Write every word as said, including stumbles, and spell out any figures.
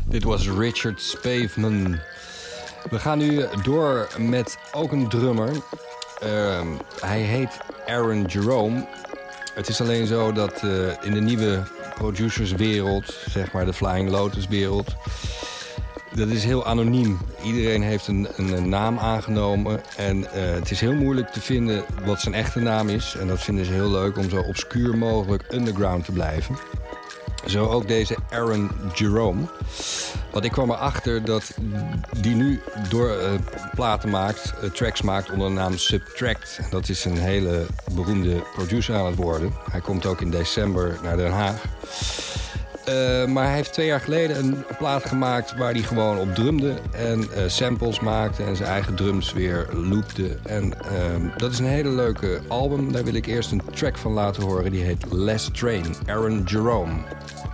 Dit was Richard Spaveman. We gaan nu door met ook een drummer. Uh, hij heet Aaron Jerome. Het is alleen zo dat uh, in de nieuwe producerswereld, zeg maar de Flying Lotus wereld, dat is heel anoniem. Iedereen heeft een, een, een naam aangenomen. En uh, het is heel moeilijk te vinden wat zijn echte naam is. En dat vinden ze heel leuk om zo obscuur mogelijk underground te blijven. Zo ook deze Aaron Jerome. Want ik kwam erachter dat die nu door uh, platen maakt, uh, tracks maakt onder de naam Subtract. Dat is een hele beroemde producer aan het worden. Hij komt ook in december naar Den Haag. Uh, maar hij heeft twee jaar geleden een plaat gemaakt waar hij gewoon op drumde en uh, samples maakte en zijn eigen drums weer loopte. En uh, dat is een hele leuke album. Daar wil ik eerst een track van laten horen. Die heet Less Train, Aaron Jerome.